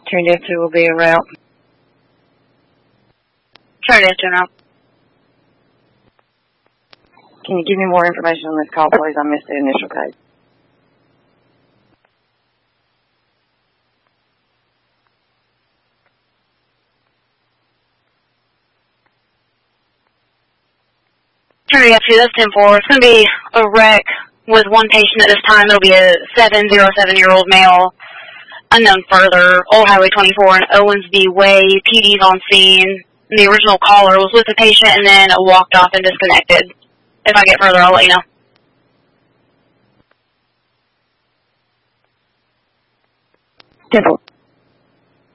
Turned F2 will be en route. Turned F2 en route. Can you give me more information on this call, please? I missed the initial code. Turned F2, that's 10-4. It's going to be a wreck with one patient at this time. It'll be a 707-year-old male, unknown further, Old Highway 24 in Owensby Way. PD's on scene. The original caller was with the patient and then walked off and disconnected. If I get further, I'll let you know. 10-4.